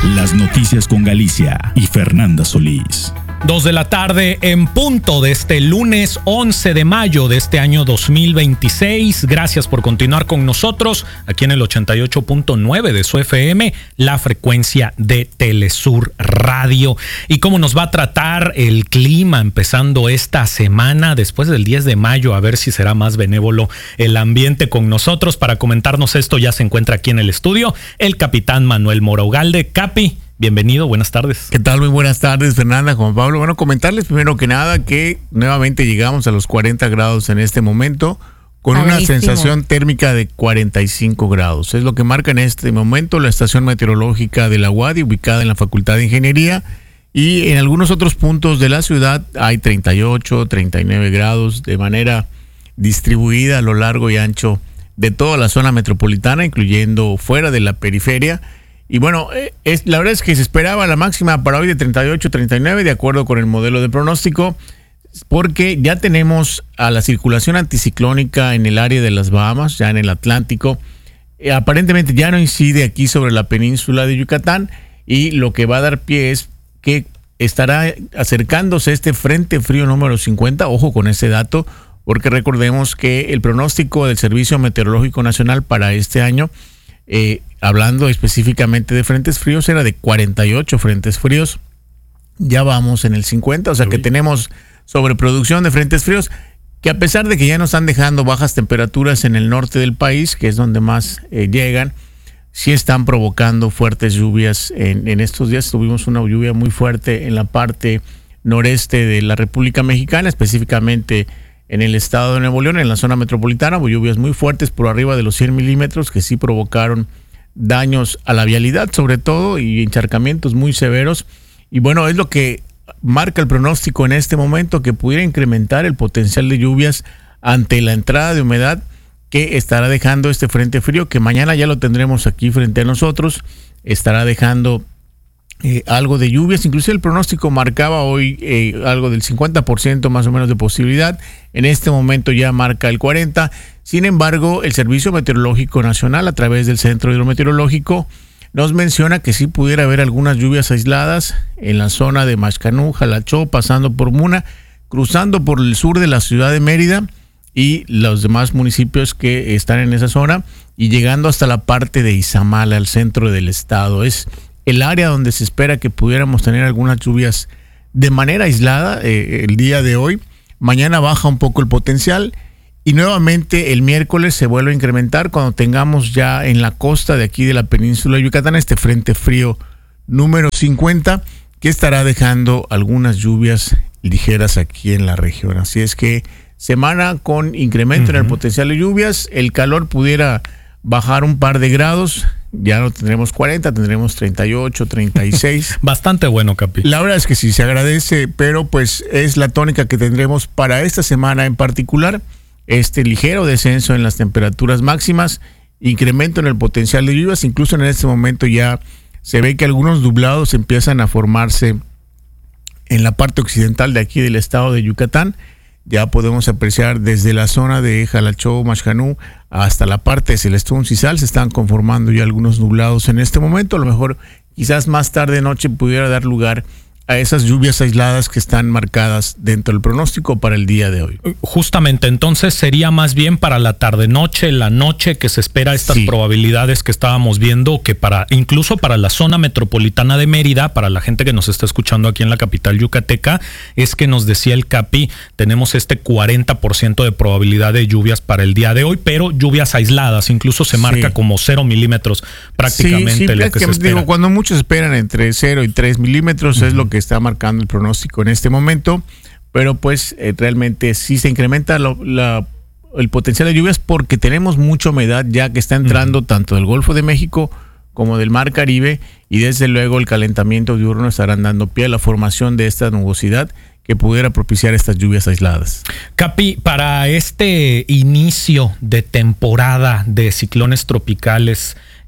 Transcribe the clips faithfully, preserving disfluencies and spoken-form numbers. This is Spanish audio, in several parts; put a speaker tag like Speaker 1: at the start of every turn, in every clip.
Speaker 1: Las noticias con Galicia y Fernanda Solís.
Speaker 2: Dos de la tarde en punto de este lunes once de mayo de este año dos mil veintiséis. Gracias por continuar con nosotros aquí en el ochenta y ocho punto nueve de su F M, la frecuencia de Telesur Radio. Y cómo nos va a tratar el clima empezando esta semana después del diez de mayo, a ver si será más benévolo el ambiente con nosotros. Para comentarnos esto ya se encuentra aquí en el estudio el capitán Manuel Mora Ugalde. Capi, bienvenido, buenas tardes.
Speaker 3: ¿Qué tal? Muy buenas tardes, Fernanda, Juan Pablo. Bueno, comentarles primero que nada que nuevamente llegamos a los cuarenta grados en este momento con ah, una buenísimo. sensación térmica de cuarenta y cinco grados. Es lo que marca en este momento la estación meteorológica de la U A D I, ubicada en la Facultad de Ingeniería, y en algunos otros puntos de la ciudad hay treinta y ocho, treinta y nueve grados de manera distribuida a lo largo y ancho de toda la zona metropolitana, incluyendo fuera de la periferia. Y bueno, es, la verdad es que se esperaba la máxima para hoy de treinta y ocho, treinta y nueve, de acuerdo con el modelo de pronóstico, porque ya tenemos a la circulación anticiclónica en el área de las Bahamas, ya en el Atlántico. Eh, aparentemente ya no incide aquí sobre la península de Yucatán, y lo que va a dar pie es que estará acercándose este frente frío número cincuenta, ojo con ese dato, porque recordemos que el pronóstico del Servicio Meteorológico Nacional para este año, eh, hablando específicamente de frentes fríos, era de cuarenta y ocho frentes fríos. Ya vamos en el cincuenta, o sea que tenemos sobreproducción de frentes fríos, que a pesar de que ya nos están dejando bajas temperaturas en el norte del país, que es donde más eh, llegan, sí están provocando fuertes lluvias. En, en estos días tuvimos una lluvia muy fuerte en la parte noreste de la República Mexicana, específicamente en el estado de Nuevo León, en la zona metropolitana. Hubo lluvias muy fuertes por arriba de los cien milímetros, que sí provocaron daños a la vialidad sobre todo, y encharcamientos muy severos. Y bueno, es lo que marca el pronóstico en este momento, que pudiera incrementar el potencial de lluvias ante la entrada de humedad que estará dejando este frente frío, que mañana ya lo tendremos aquí frente a nosotros. Estará dejando eh, algo de lluvias. Incluso el pronóstico marcaba hoy eh, algo del cincuenta por ciento más o menos de posibilidad. En este momento ya marca el cuarenta por ciento. Sin embargo, el Servicio Meteorológico Nacional, a través del Centro Hidrometeorológico, nos menciona que sí pudiera haber algunas lluvias aisladas en la zona de Maxcanú, Jalachó, pasando por Muna, cruzando por el sur de la ciudad de Mérida y los demás municipios que están en esa zona, y llegando hasta la parte de Izamala, al centro del estado. Es el área donde se espera que pudiéramos tener algunas lluvias de manera aislada eh, el día de hoy. Mañana baja un poco el potencial, y nuevamente el miércoles se vuelve a incrementar cuando tengamos ya en la costa de aquí de la península de Yucatán este frente frío número cincuenta, que estará dejando algunas lluvias ligeras aquí en la región. Así es que semana con incremento uh-huh. en el potencial de lluvias. El calor pudiera bajar un par de grados. Ya no tendremos cuarenta, tendremos treinta y ocho, treinta y seis.
Speaker 2: Bastante bueno, Capi.
Speaker 3: La verdad es que sí, se agradece, pero pues es la tónica que tendremos para esta semana en particular. Este ligero descenso en las temperaturas máximas, incremento en el potencial de lluvias. Incluso en este momento ya se ve que algunos nublados empiezan a formarse en la parte occidental de aquí del estado de Yucatán. Ya podemos apreciar desde la zona de Jalachó, Maxcanú, hasta la parte de Celestún, Cisal, se están conformando ya algunos nublados en este momento. A lo mejor quizás más tarde noche pudiera dar lugar a esas lluvias aisladas que están marcadas dentro del pronóstico para el día de hoy.
Speaker 2: Justamente, entonces sería más bien para la tarde-noche, la noche, que se espera estas sí. probabilidades que estábamos viendo, que para incluso para la zona metropolitana de Mérida, para la gente que nos está escuchando aquí en la capital yucateca, es que nos decía el Capi, tenemos este cuarenta por ciento de probabilidad de lluvias para el día de hoy, pero lluvias aisladas, incluso se marca sí. como cero milímetros prácticamente
Speaker 3: sí, sí,
Speaker 2: lo que se espera.
Speaker 3: Digo, cuando muchos esperan entre cero y tres milímetros, uh-huh. es lo que está marcando el pronóstico en este momento, pero pues eh, realmente sí se incrementa lo, la, el potencial de lluvias, porque tenemos mucha humedad ya que está entrando uh-huh. tanto del Golfo de México como del Mar Caribe, y desde luego el calentamiento diurno estarán dando pie a la formación de esta nubosidad que pudiera propiciar estas lluvias aisladas.
Speaker 2: Capi, para este inicio de temporada de ciclones tropicales,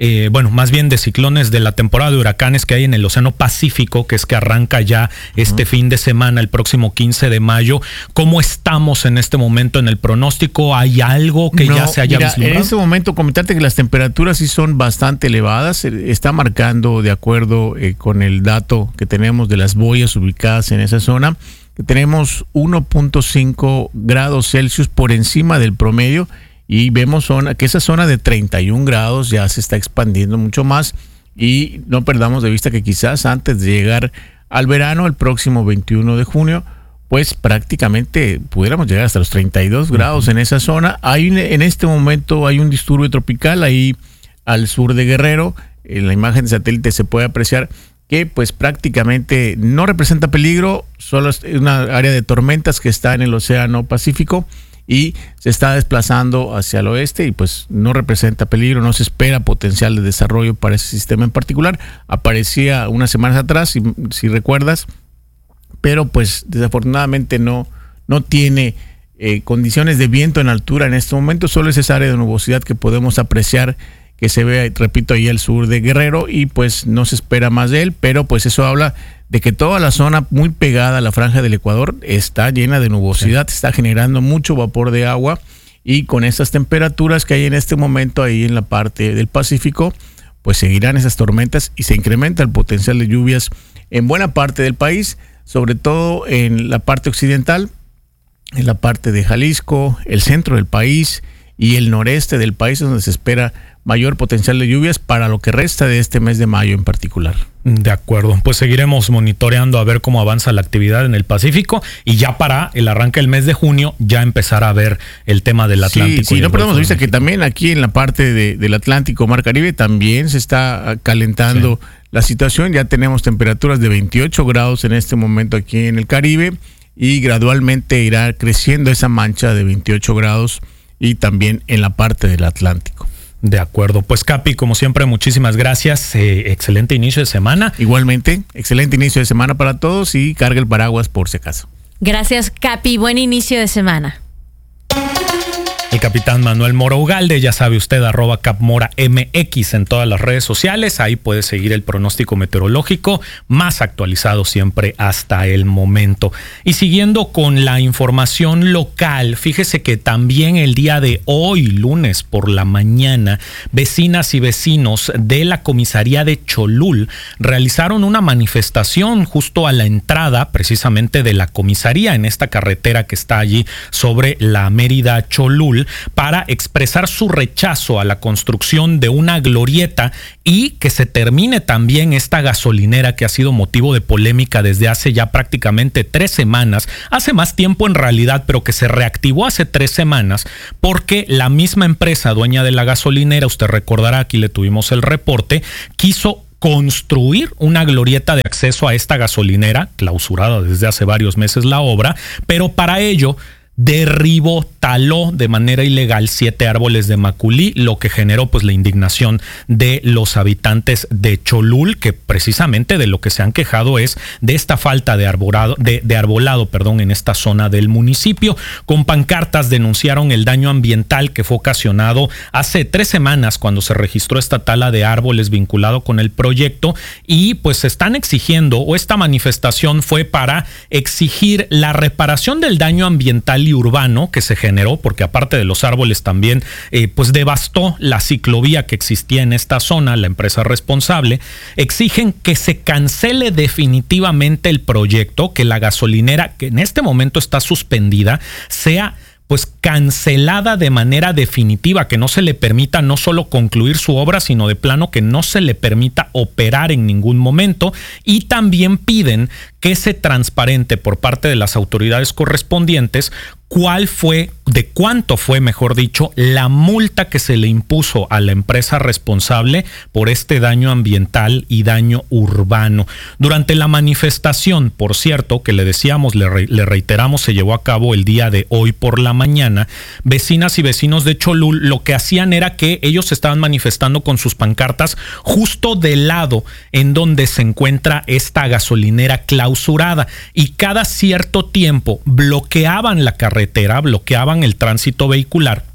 Speaker 2: eh, bueno, más bien de ciclones de la temporada de huracanes que hay en el Océano Pacífico, que es que arranca ya este uh-huh. fin de semana, el próximo quince de mayo. ¿Cómo estamos en este momento en el pronóstico? ¿Hay algo que no, ya se haya
Speaker 3: mira,
Speaker 2: vislumbrado?
Speaker 3: En este momento, comentarte que las temperaturas sí son bastante elevadas. Está marcando, de acuerdo eh, con el dato que tenemos de las boyas ubicadas en esa zona, que tenemos uno punto cinco grados Celsius por encima del promedio, y vemos zona, que esa zona de treinta y un grados ya se está expandiendo mucho más, y no perdamos de vista que quizás antes de llegar al verano, el próximo veintiuno de junio, pues prácticamente pudiéramos llegar hasta los treinta y dos grados en esa zona. Hay, en este momento hay un disturbio tropical ahí al sur de Guerrero. En la imagen de satélite se puede apreciar que pues prácticamente no representa peligro, solo es una área de tormentas que está en el Océano Pacífico y se está desplazando hacia el oeste, y pues no representa peligro, no se espera potencial de desarrollo para ese sistema en particular. Aparecía unas semanas atrás, si, si recuerdas, pero pues desafortunadamente no, no tiene eh, condiciones de viento en altura en este momento, solo es esa área de nubosidad que podemos apreciar, que se ve, repito, ahí al sur de Guerrero, y pues no se espera más de él, pero pues eso habla de que toda la zona muy pegada a la franja del Ecuador está llena de nubosidad, sí. Está generando mucho vapor de agua, y con estas temperaturas que hay en este momento ahí en la parte del Pacífico, pues seguirán esas tormentas y se incrementa el potencial de lluvias en buena parte del país, sobre todo en la parte occidental, en la parte de Jalisco, el centro del país y el noreste del país, donde se espera mayor potencial de lluvias para lo que resta de este mes de mayo en particular.
Speaker 2: De acuerdo, pues seguiremos monitoreando a ver cómo avanza la actividad en el Pacífico, y ya para el arranque del mes de junio ya empezar a ver el tema del Atlántico.
Speaker 3: Sí, sí, no perdamos de vista que también aquí en la parte de, del Atlántico, Mar Caribe, también se está calentando sí. la situación. Ya tenemos temperaturas de veintiocho grados en este momento aquí en el Caribe, y gradualmente irá creciendo esa mancha de veintiocho grados y también en la parte del Atlántico.
Speaker 2: De acuerdo, pues Capi, como siempre, muchísimas gracias, eh, excelente inicio de semana.
Speaker 3: Igualmente, excelente inicio de semana para todos, y carga el paraguas por si acaso.
Speaker 4: Gracias, Capi, buen inicio de semana.
Speaker 2: El capitán Manuel Mora Ugalde, ya sabe usted, arroba capmora mx en todas las redes sociales. Ahí puede seguir el pronóstico meteorológico más actualizado siempre hasta el momento. Y siguiendo con la información local, fíjese que también el día de hoy, lunes por la mañana, vecinas y vecinos de la comisaría de Cholul realizaron una manifestación justo a la entrada precisamente de la comisaría, en esta carretera que está allí sobre la Mérida Cholul, para expresar su rechazo a la construcción de una glorieta y que se termine también esta gasolinera que ha sido motivo de polémica desde hace ya prácticamente tres semanas, hace más tiempo en realidad, pero que se reactivó hace tres semanas porque la misma empresa dueña de la gasolinera, usted recordará, aquí le tuvimos el reporte, quiso construir una glorieta de acceso a esta gasolinera, clausurada desde hace varios meses la obra, pero para ello derribó, taló de manera ilegal siete árboles de maculí, lo que generó pues la indignación de los habitantes de Cholul, que precisamente de lo que se han quejado es de esta falta de arbolado, de, de arbolado, perdón, en esta zona del municipio. Con pancartas denunciaron el daño ambiental que fue ocasionado hace tres semanas cuando se registró esta tala de árboles vinculado con el proyecto, y pues se están exigiendo, o esta manifestación fue para exigir la reparación del daño ambiental y urbano que se generó, porque aparte de los árboles también eh, pues devastó la ciclovía que existía en esta zona, la empresa responsable. Exigen que se cancele definitivamente el proyecto, que la gasolinera, que en este momento está suspendida, sea pues cancelada de manera definitiva, que no se le permita no solo concluir su obra, sino de plano que no se le permita operar en ningún momento. Y también piden que se transparente por parte de las autoridades correspondientes cuál fue, de cuánto fue, mejor dicho, la multa que se le impuso a la empresa responsable por este daño ambiental y daño urbano. Durante la manifestación, por cierto, que le decíamos, le, re, le reiteramos, se llevó a cabo el día de hoy por la mañana, vecinas y vecinos de Cholul lo que hacían era que ellos estaban manifestando con sus pancartas justo del lado en donde se encuentra esta gasolinera clausurada, y cada cierto tiempo bloqueaban la carretera, bloqueaban el tránsito vehicular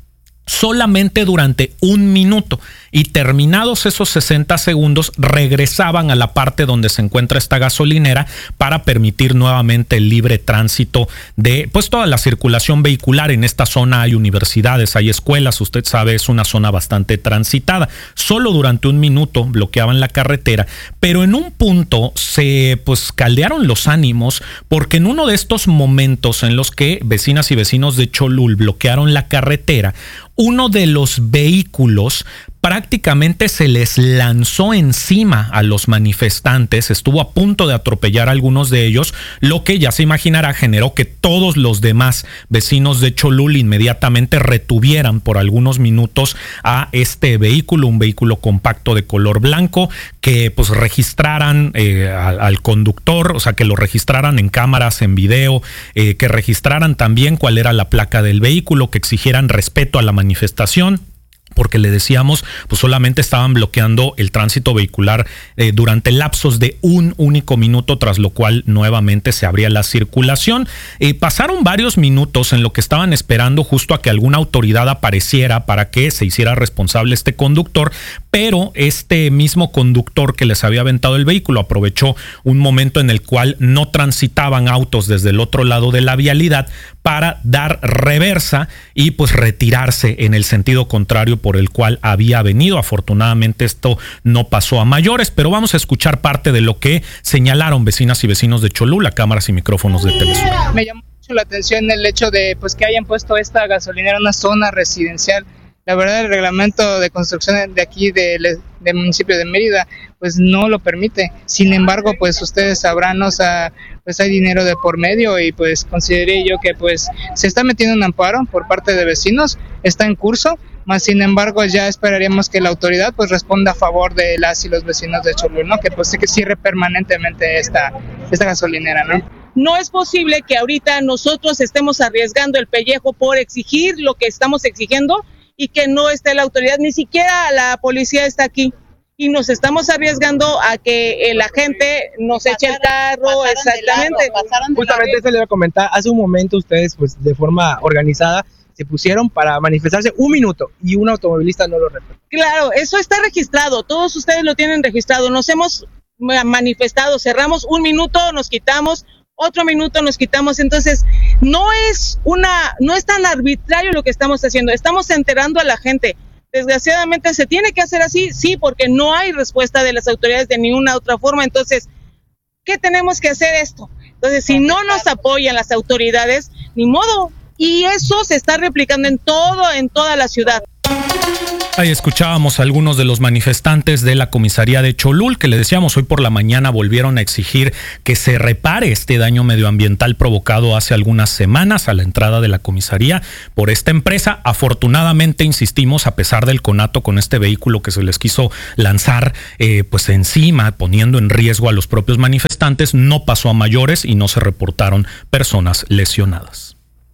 Speaker 2: solamente durante un minuto, y terminados esos sesenta segundos regresaban a la parte donde se encuentra esta gasolinera para permitir nuevamente el libre tránsito de pues toda la circulación vehicular. En esta zona hay universidades, hay escuelas, usted sabe, es una zona bastante transitada. Solo durante un minuto bloqueaban la carretera, pero en un punto se pues caldearon los ánimos, porque en uno de estos momentos en los que vecinas y vecinos de Cholul bloquearon la carretera, uno de los vehículos prácticamente se les lanzó encima a los manifestantes, estuvo a punto de atropellar a algunos de ellos, lo que ya se imaginará generó que todos los demás vecinos de Cholul inmediatamente retuvieran por algunos minutos a este vehículo, un vehículo compacto de color blanco, que pues registraran eh, al, al conductor, o sea, que lo registraran en cámaras, en video, eh, que registraran también cuál era la placa del vehículo, que exigieran respeto a la manifestación, porque le decíamos, pues solamente estaban bloqueando el tránsito vehicular eh, durante lapsos de un único minuto, tras lo cual nuevamente se abría la circulación. Eh, pasaron varios minutos en lo que estaban esperando justo a que alguna autoridad apareciera para que se hiciera responsable este conductor, pero este mismo conductor que les había aventado el vehículo aprovechó un momento en el cual no transitaban autos desde el otro lado de la vialidad para dar reversa y pues retirarse en el sentido contrario por el cual había venido. Afortunadamente esto no pasó a mayores, pero vamos a escuchar parte de lo que señalaron vecinas y vecinos de Cholul a cámaras y micrófonos de Telesur.
Speaker 5: Me llamó mucho la atención el hecho de pues que hayan puesto esta gasolinera en una zona residencial. La verdad, el reglamento de construcción de aquí del, del municipio de Mérida pues no lo permite. Sin embargo, pues ustedes sabrán, o sea, pues hay dinero de por medio, y pues consideré yo que pues se está metiendo un amparo por parte de vecinos, está en curso, más sin embargo ya esperaríamos que la autoridad pues responda a favor de las y los vecinos de Cholul, ¿no? Que pues que cierre permanentemente esta, esta gasolinera, ¿no?
Speaker 6: No es posible que ahorita nosotros estemos arriesgando el pellejo por exigir lo que estamos exigiendo y que no esté la autoridad, ni siquiera la policía está aquí. Y nos estamos arriesgando a que la gente nos pasaron, eche el carro, exactamente.
Speaker 7: Lado, Justamente eso le iba a comentar, hace un momento ustedes pues de forma organizada se pusieron para manifestarse un minuto y un automovilista no lo respetó.
Speaker 6: Claro, eso está registrado, todos ustedes lo tienen registrado, nos hemos manifestado, cerramos un minuto, nos quitamos, otro minuto nos quitamos, entonces no es una, no es tan arbitrario lo que estamos haciendo, estamos enterando a la gente. Desgraciadamente se tiene que hacer así, sí, porque no hay respuesta de las autoridades de ninguna otra forma. Entonces, ¿qué tenemos que hacer esto? Entonces, si no nos apoyan las autoridades, ni modo. Y eso se está replicando en todo, en toda la ciudad.
Speaker 2: Ahí escuchábamos a algunos de los manifestantes de la comisaría de Cholul que le decíamos hoy por la mañana volvieron a exigir que se repare este daño medioambiental provocado hace algunas semanas a la entrada de la comisaría por esta empresa. Afortunadamente, insistimos, a pesar del conato con este vehículo que se les quiso lanzar eh, pues encima, poniendo en riesgo a los propios manifestantes, no pasó a mayores y no se reportaron personas lesionadas.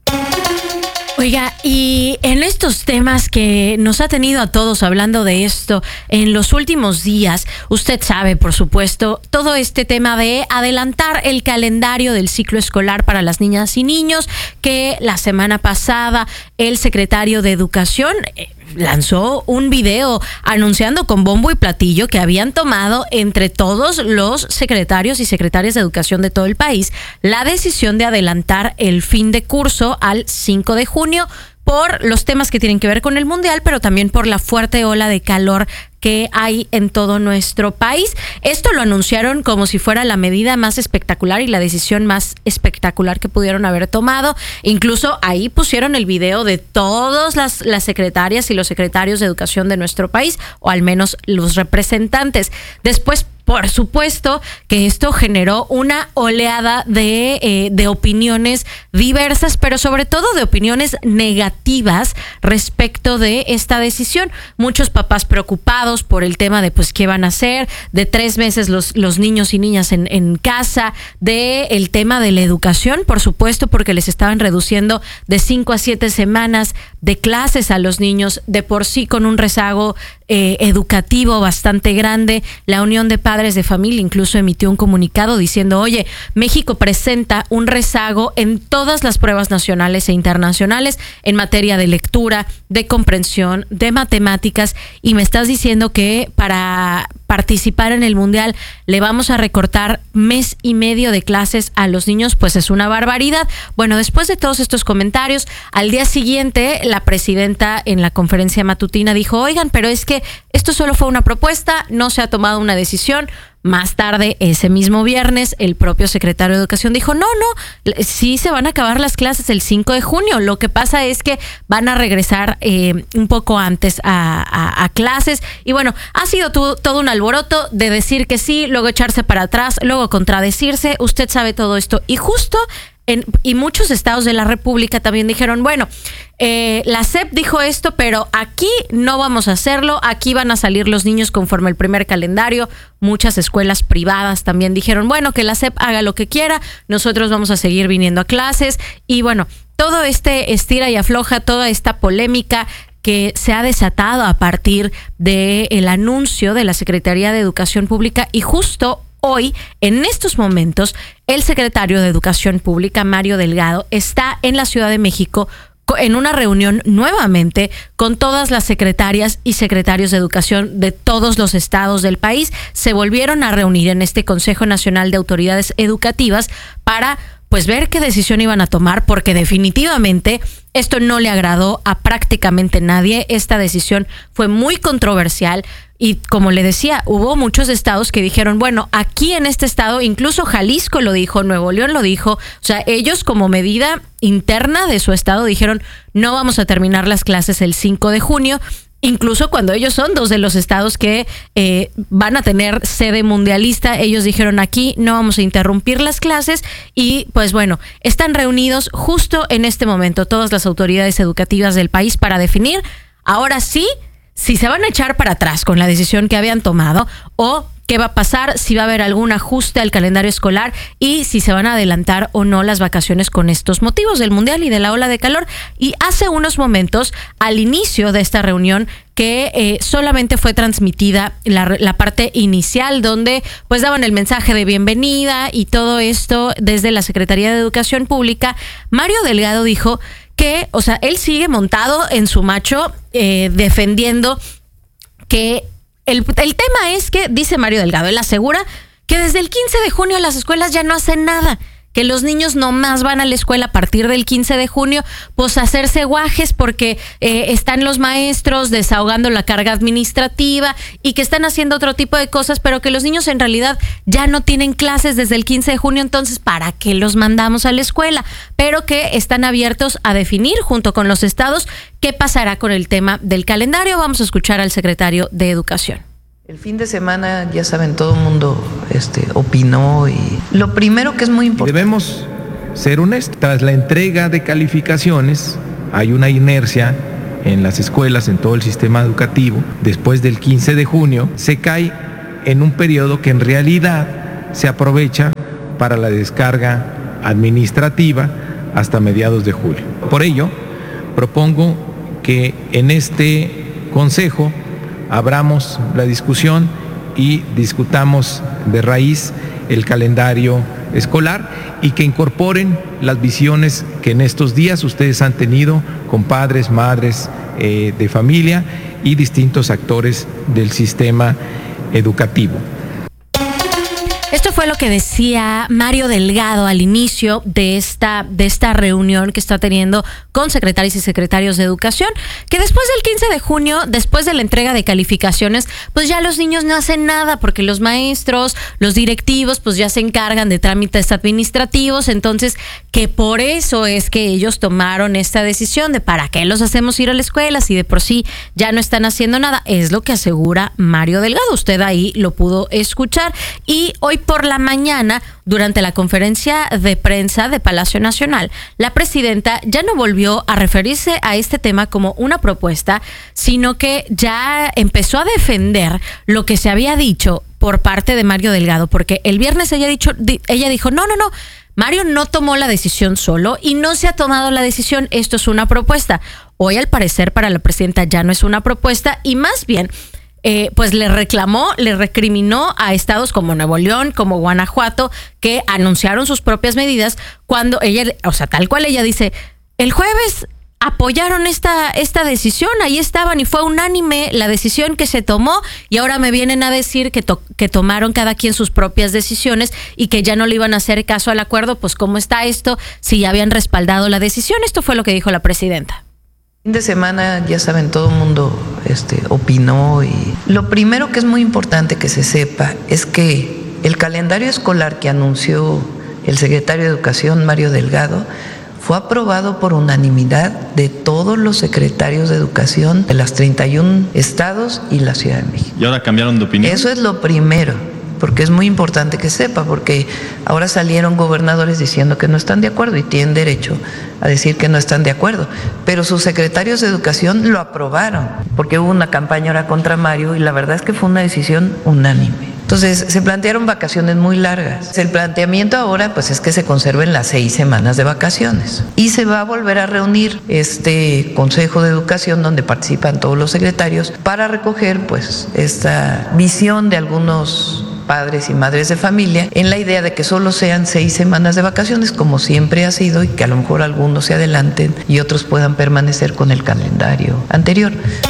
Speaker 4: Oiga, y en estos temas que nos ha tenido a todos hablando de esto en los últimos días, usted sabe, por supuesto, todo este tema de adelantar el calendario del ciclo escolar para las niñas y niños, que la semana pasada el secretario de Educación lanzó un video anunciando con bombo y platillo que habían tomado entre todos los secretarios y secretarias de educación de todo el país la decisión de adelantar el fin de curso al cinco de junio por los temas que tienen que ver con el mundial, pero también por la fuerte ola de calor que hay en todo nuestro país. Esto lo anunciaron como si fuera la medida más espectacular y la decisión más espectacular que pudieron haber tomado. Incluso ahí pusieron el video de todas las, las secretarias y los secretarios de educación de nuestro país, o al menos los representantes. Después, por supuesto que esto generó una oleada de, eh, de opiniones diversas, pero sobre todo de opiniones negativas respecto de esta decisión. Muchos papás preocupados por el tema de pues qué van a hacer, de tres meses los, los niños y niñas en, en casa, de el tema de la educación, por supuesto, porque les estaban reduciendo de cinco a siete semanas de clases a los niños, de por sí con un rezago eh, educativo bastante grande. La Unión de Padres padres de familia incluso emitió un comunicado diciendo, oye, México presenta un rezago en todas las pruebas nacionales e internacionales en materia de lectura, de comprensión, de matemáticas, y me estás diciendo que para participar en el Mundial le vamos a recortar mes y medio de clases a los niños, pues es una barbaridad. Bueno, después de todos estos comentarios, al día siguiente la presidenta en la conferencia matutina dijo, oigan, pero es que esto solo fue una propuesta, no se ha tomado una decisión. Más tarde, ese mismo viernes, el propio secretario de Educación dijo, no, no, sí se van a acabar las clases el cinco de junio. Lo que pasa es que van a regresar eh, un poco antes a, a, a clases. Y bueno, ha sido todo, todo un alboroto de decir que sí, luego echarse para atrás, luego contradecirse. Usted sabe todo esto. Y justo... En, y muchos estados de la República también dijeron, bueno, eh, la S E P dijo esto, pero aquí no vamos a hacerlo, aquí van a salir los niños conforme el primer calendario. Muchas escuelas privadas también dijeron, bueno, que la S E P haga lo que quiera, nosotros vamos a seguir viniendo a clases. Y bueno, todo este estira y afloja, toda esta polémica que se ha desatado a partir del anuncio de la Secretaría de Educación Pública, y justo hoy, en estos momentos, el secretario de Educación Pública, Mario Delgado, está en la Ciudad de México en una reunión nuevamente con todas las secretarias y secretarios de educación de todos los estados del país. Se volvieron a reunir en este Consejo Nacional de Autoridades Educativas para pues ver qué decisión iban a tomar, porque definitivamente esto no le agradó a prácticamente nadie. Esta decisión fue muy controversial. Y como le decía, hubo muchos estados que dijeron, bueno, aquí en este estado, incluso Jalisco lo dijo, Nuevo León lo dijo, o sea, ellos como medida interna de su estado dijeron, no vamos a terminar las clases el cinco de junio, incluso cuando ellos son dos de los estados que eh, van a tener sede mundialista. Ellos dijeron, aquí no vamos a interrumpir las clases. Y pues bueno, están reunidos justo en este momento todas las autoridades educativas del país para definir, ahora sí, si se van a echar para atrás con la decisión que habían tomado, o qué va a pasar, si va a haber algún ajuste al calendario escolar y si se van a adelantar o no las vacaciones con estos motivos del Mundial y de la ola de calor. Y hace unos momentos, al inicio de esta reunión, que eh, solamente fue transmitida la, la parte inicial, donde pues daban el mensaje de bienvenida y todo esto desde la Secretaría de Educación Pública, Mario Delgado dijo que, o sea, él sigue montado en su macho, eh, defendiendo que el, el tema es que, dice Mario Delgado, él asegura que desde el quince de junio las escuelas ya no hacen nada, que los niños nomás van a la escuela a partir del quince de junio, pues a hacerse guajes porque eh, están los maestros desahogando la carga administrativa y que están haciendo otro tipo de cosas, pero que los niños en realidad ya no tienen clases desde el quince de junio, entonces ¿para qué los mandamos a la escuela? Pero que están abiertos a definir junto con los estados qué pasará con el tema del calendario. Vamos a escuchar al secretario de Educación.
Speaker 8: El fin de semana, ya saben, todo el mundo este, opinó, y lo primero que es muy importante.
Speaker 9: Debemos ser honestos. Tras la entrega de calificaciones, hay una inercia en las escuelas, en todo el sistema educativo. Después del quince de junio, se cae en un periodo que en realidad se aprovecha para la descarga administrativa hasta mediados de julio. Por ello, propongo que en este consejo abramos la discusión y discutamos de raíz el calendario escolar y que incorporen las visiones que en estos días ustedes han tenido con padres, madres eh, de familia y distintos actores del sistema educativo.
Speaker 4: Esto fue lo que decía Mario Delgado al inicio de esta, de esta reunión que está teniendo con secretarios y secretarios de educación, que después del quince de junio, después de la entrega de calificaciones, pues ya los niños no hacen nada porque los maestros, los directivos, pues ya se encargan de trámites administrativos. Entonces, que por eso es que ellos tomaron esta decisión de para qué los hacemos ir a la escuela si de por sí ya no están haciendo nada. Es lo que asegura Mario Delgado. Usted ahí lo pudo escuchar. Y hoy por la mañana, durante la conferencia de prensa de Palacio Nacional, la presidenta ya no volvió a referirse a este tema como una propuesta, sino que ya empezó a defender lo que se había dicho por parte de Mario Delgado, porque el viernes ella, dicho, ella dijo, no, no, no, Mario no tomó la decisión solo y no se ha tomado la decisión, esto es una propuesta. Hoy, al parecer, para la presidenta ya no es una propuesta y más bien eh, pues le reclamó, le recriminó a estados como Nuevo León, como Guanajuato, que anunciaron sus propias medidas cuando ella, o sea, tal cual ella dice, el jueves apoyaron esta, esta decisión, ahí estaban y fue unánime la decisión que se tomó y ahora me vienen a decir que, to, que tomaron cada quien sus propias decisiones y que ya no le iban a hacer caso al acuerdo. Pues ¿cómo está esto si ya habían respaldado la decisión? Esto fue lo que dijo la presidenta.
Speaker 8: Fin de semana, ya saben, todo el mundo este, opinó y lo primero que es muy importante que se sepa es que el calendario escolar que anunció el secretario de Educación, Mario Delgado, fue aprobado por unanimidad de todos los secretarios de educación de los treinta y un estados y la Ciudad de México.
Speaker 10: ¿Y ahora cambiaron de opinión?
Speaker 8: Eso es lo primero, porque es muy importante que sepa, porque ahora salieron gobernadores diciendo que no están de acuerdo y tienen derecho a decir que no están de acuerdo, pero sus secretarios de educación lo aprobaron, porque hubo una campaña ahora contra Mario y la verdad es que fue una decisión unánime. Entonces, se plantearon vacaciones muy largas. El planteamiento ahora pues es que se conserven las seis semanas de vacaciones. Y se va a volver a reunir este Consejo de Educación donde participan todos los secretarios para recoger pues esta visión de algunos padres y madres de familia en la idea de que solo sean seis semanas de vacaciones como siempre ha sido y que a lo mejor algunos se adelanten y otros puedan permanecer con el calendario anterior.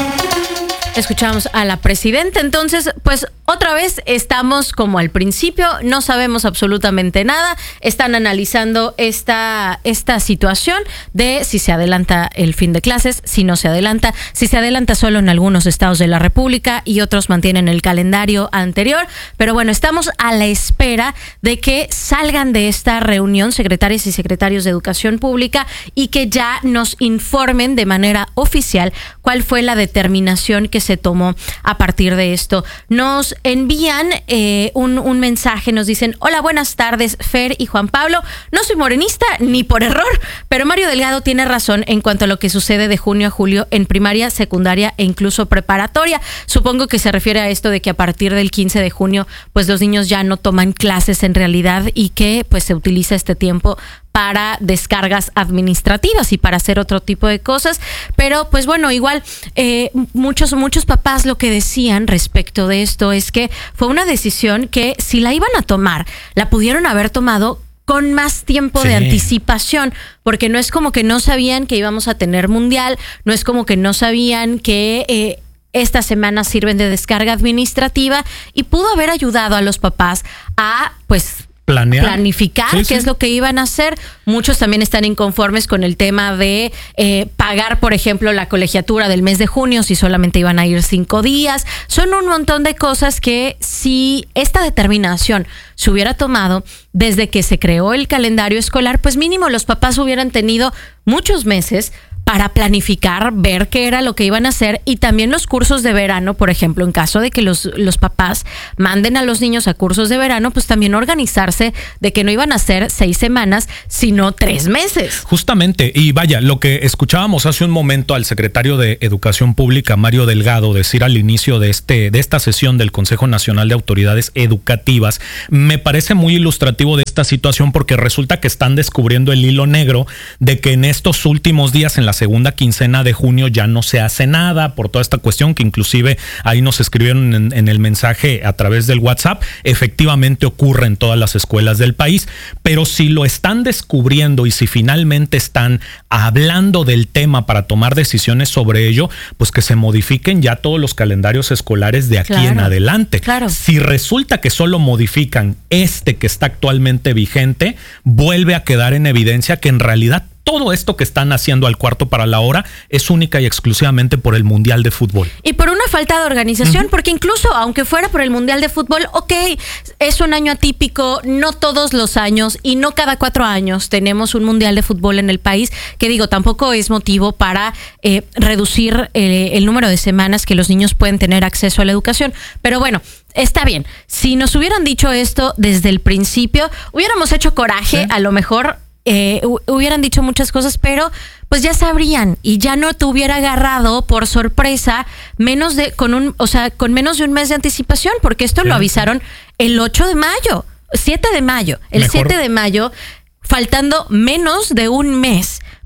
Speaker 4: Escuchamos a la presidenta, entonces, pues otra vez estamos como al principio, no sabemos absolutamente nada, están analizando esta, esta situación de si se adelanta el fin de clases, si no se adelanta, si se adelanta solo en algunos estados de la República y otros mantienen el calendario anterior, pero bueno, estamos a la espera de que salgan de esta reunión secretarias y secretarios de Educación Pública y que ya nos informen de manera oficial cuál fue la determinación que se tomó a partir de esto. Nos envían eh, un, un mensaje, nos dicen: hola, buenas tardes, Fer y Juan Pablo. No soy morenista ni por error, pero Mario Delgado tiene razón en cuanto a lo que sucede de junio a julio en primaria, secundaria e incluso preparatoria. Supongo que se refiere a esto de que a partir del quince de junio, pues los niños ya no toman clases en realidad y que pues se utiliza este tiempo para descargas administrativas y para hacer otro tipo de cosas. Pero pues bueno, igual eh, muchos, muchos papás lo que decían respecto de esto es que fue una decisión que si la iban a tomar, la pudieron haber tomado con más tiempo sí. de anticipación, porque no es como que no sabían que íbamos a tener mundial, no es como que no sabían que eh, estas semanas sirven de descarga administrativa y pudo haber ayudado a los papás a pues Planear. planificar sí, qué sí. es lo que iban a hacer. Muchos también están inconformes con el tema de eh, pagar, por ejemplo, la colegiatura del mes de junio si solamente iban a ir cinco días. Son un montón de cosas que si esta determinación se hubiera tomado desde que se creó el calendario escolar, pues mínimo los papás hubieran tenido muchos meses para planificar, ver qué era lo que iban a hacer, y también los cursos de verano, por ejemplo, en caso de que los, los papás manden a los niños a cursos de verano, pues también organizarse de que no iban a ser seis semanas, sino tres meses.
Speaker 2: Justamente, y vaya, lo que escuchábamos hace un momento al secretario de Educación Pública, Mario Delgado, decir al inicio de, este, de esta sesión del Consejo Nacional de Autoridades Educativas, me parece muy ilustrativo de esta situación, porque resulta que están descubriendo el hilo negro de que en estos últimos días, en la segunda quincena de junio, ya no se hace nada por toda esta cuestión que inclusive ahí nos escribieron en, en el mensaje a través del WhatsApp. Efectivamente ocurre en todas las escuelas del país, pero si lo están descubriendo y si finalmente están hablando del tema para tomar decisiones sobre ello, pues que se modifiquen ya todos los calendarios escolares de aquí claro, en adelante.
Speaker 4: Claro.
Speaker 2: Si resulta que solo modifican este que está actualmente vigente, vuelve a quedar en evidencia que en realidad todo esto que están haciendo al cuarto para la hora es única y exclusivamente por el Mundial de Fútbol.
Speaker 4: Y por una falta de organización, uh-huh. porque incluso aunque fuera por el Mundial de Fútbol, ok, es un año atípico, no todos los años y no cada cuatro años tenemos un Mundial de Fútbol en el país, que digo, tampoco es motivo para eh, reducir eh, el número de semanas que los niños pueden tener acceso a la educación. Pero bueno, está bien. Si nos hubieran dicho esto desde el principio, hubiéramos hecho coraje, ¿sí? A lo mejor Eh, hubieran dicho muchas cosas, pero pues ya sabrían y ya no te hubiera agarrado por sorpresa menos de con un, o sea, con menos de un mes de anticipación, porque esto sí. lo avisaron el ocho de mayo, siete de mayo, el Mejor. siete de mayo, faltando menos de un mes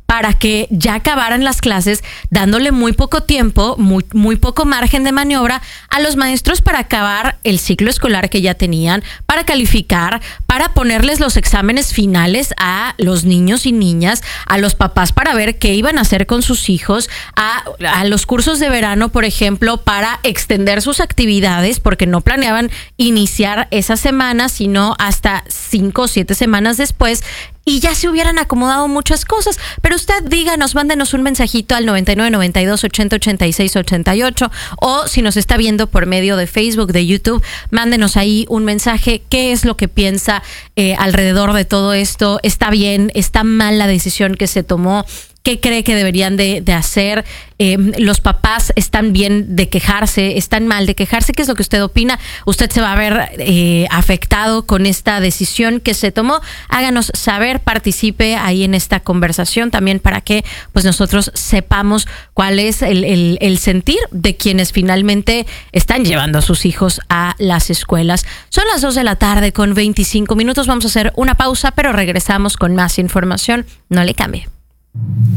Speaker 4: para que ya acabaran las clases, dándole muy poco tiempo, muy, muy poco margen de maniobra a los maestros para acabar el ciclo escolar que ya tenían, para calificar, para ponerles los exámenes finales a los niños y niñas, a los papás para ver qué iban a hacer con sus hijos, a, a los cursos de verano, por ejemplo, para extender sus actividades, porque no planeaban iniciar esa semana, sino hasta cinco o siete semanas después, y ya se hubieran acomodado muchas cosas. Pero usted díganos, mándenos un mensajito al noventa y nueve, noventa y dos, ochenta, ochenta y seis, ochenta y ocho, o si nos está viendo por medio de Facebook, de YouTube, mándenos ahí un mensaje. ¿Qué es lo que piensa eh, alrededor de todo esto? ¿Está bien? ¿Está mal la decisión que se tomó? ¿Qué cree que deberían de, de hacer? Eh, ¿Los papás están bien de quejarse? ¿Están mal de quejarse? ¿Qué es lo que usted opina? ¿Usted se va a ver eh, afectado con esta decisión que se tomó? Háganos saber, participe ahí en esta conversación también para que pues nosotros sepamos cuál es el, el, el sentir de quienes finalmente están llevando a sus hijos a las escuelas. Son las dos de la tarde con veinticinco minutos. Vamos a hacer una pausa, pero regresamos con más información. No le cambie.